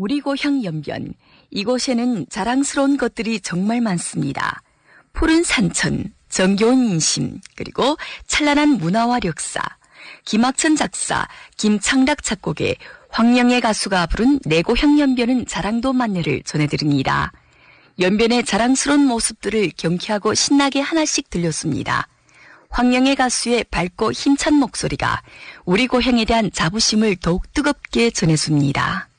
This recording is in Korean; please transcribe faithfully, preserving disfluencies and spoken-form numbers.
우리 고향 연변, 이곳에는 자랑스러운 것들이 정말 많습니다. 푸른 산천, 정겨운 인심, 그리고 찬란한 문화와 역사, 김학천 작사, 김창락 작곡의 황영애 가수가 부른 내 고향 연변은 자랑도 만내를 전해드립니다. 연변의 자랑스러운 모습들을 경쾌하고 신나게 하나씩 들렸습니다. 황영애 가수의 밝고 힘찬 목소리가 우리 고향에 대한 자부심을 더욱 뜨겁게 전해줍니다.